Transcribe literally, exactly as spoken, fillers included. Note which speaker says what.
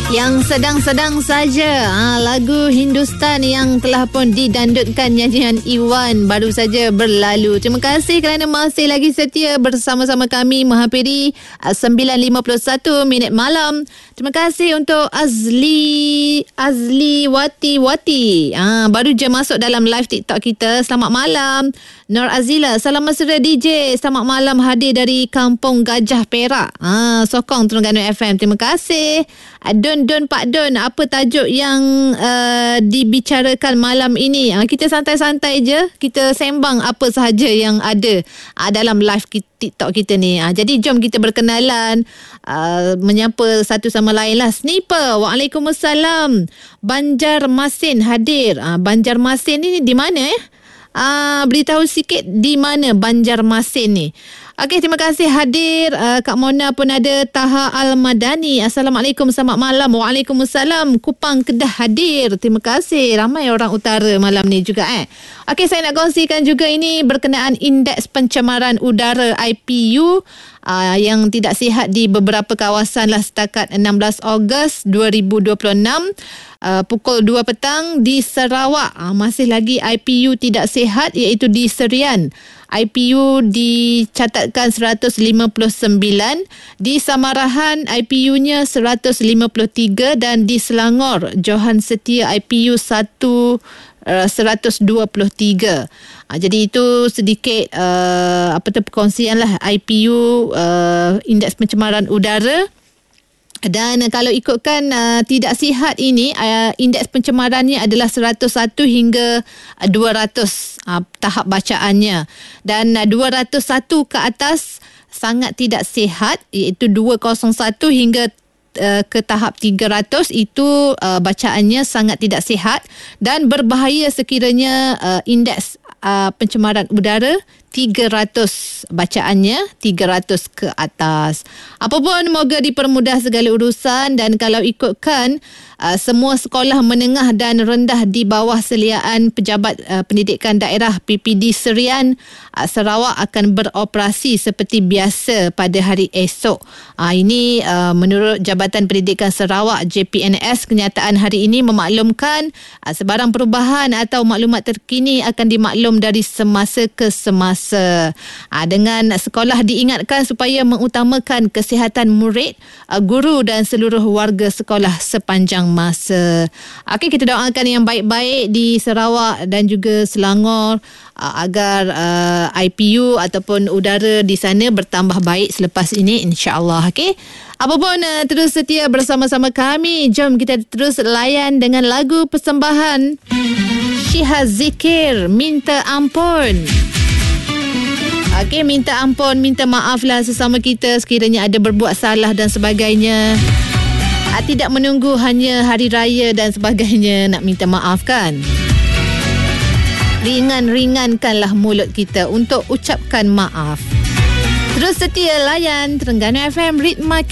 Speaker 1: Yang sedang-sedang saja ha, lagu Hindustan yang telah pun didandutkan nyanyian Iwan baru saja berlalu. Terima kasih kerana masih lagi setia bersama-sama kami menghampiri uh, sembilan lima puluh satu minit malam. Terima kasih untuk Azli Azli Wati Wati. Ha, baru je masuk dalam live TikTok kita. Selamat malam. Nur Azila, salam mesra D J. Selamat malam, hadir dari Kampung Gajah Perak. Ha, sokong Terengganu F M. Terima kasih. Don Don Pak Don, apa tajuk yang uh, dibicarakan malam ini? Uh, kita santai-santai je, kita sembang apa sahaja yang ada uh, dalam live kita, TikTok kita ni. Uh, jadi jom kita berkenalan, uh, menyapa satu sama lain lah. Sniper, Waalaikumsalam. Banjarmasin hadir. Uh, Banjarmasin ni di mana eh? Uh, beritahu sikit di mana Banjarmasin ni. Okey, terima kasih hadir. Uh, Kak Mona pun ada. Taha Al-Madani, Assalamualaikum, selamat malam. Waalaikumsalam. Kupang Kedah hadir. Terima kasih. Ramai orang utara malam ni juga eh. Okey, saya nak kongsikan juga ini berkenaan indeks pencemaran udara I P U uh, yang tidak sihat di beberapa kawasan lah setakat enam belas Ogos dua ribu dua puluh enam. Uh, pukul dua petang di Sarawak uh, masih lagi I P U tidak sihat, iaitu di Serian I P U dicatatkan seratus lima puluh sembilan, di Samarahan I P U-nya seratus lima puluh tiga dan di Selangor Johan Setia I P U satu seratus dua puluh tiga. Uh, jadi itu sedikit uh, apa tu perkongsian lah I P U, uh, indeks pencemaran udara. Dan kalau ikutkan uh, tidak sihat ini, uh, indeks pencemarannya adalah seratus satu hingga dua ratus uh, tahap bacaannya. Dan uh, dua ratus satu ke atas sangat tidak sihat, iaitu dua kosong satu hingga uh, ke tahap tiga ratus, itu uh, bacaannya sangat tidak sihat dan berbahaya sekiranya uh, indeks uh, pencemaran udara tiga ratus bacaannya, tiga ratus ke atas. Apapun, moga dipermudah segala urusan. Dan kalau ikutkan uh, semua sekolah menengah dan rendah di bawah seliaan Pejabat uh, Pendidikan Daerah P P D Serian uh, Sarawak akan beroperasi seperti biasa pada hari esok. Uh, ini uh, menurut Jabatan Pendidikan Sarawak J P N S, kenyataan hari ini memaklumkan uh, sebarang perubahan atau maklumat terkini akan dimaklum dari semasa ke semasa. Ha, dengan sekolah diingatkan supaya mengutamakan kesihatan murid, guru dan seluruh warga sekolah sepanjang masa. Okey, kita doakan yang baik-baik di Sarawak dan juga Selangor agar uh, I P U ataupun udara di sana bertambah baik selepas ini, insya-Allah. Okey. Apapun, uh, terus setia bersama-sama kami. Jom kita terus layan dengan lagu persembahan Syihaz Zikir, Minta Ampun. Okey, minta ampun, minta maaflah sesama kita sekiranya ada berbuat salah dan sebagainya. Ah, tidak menunggu hanya hari raya dan sebagainya nak minta maaf kan. Ringan-ringankanlah mulut kita untuk ucapkan maaf. Terus setia layan Terengganu F M, Ritma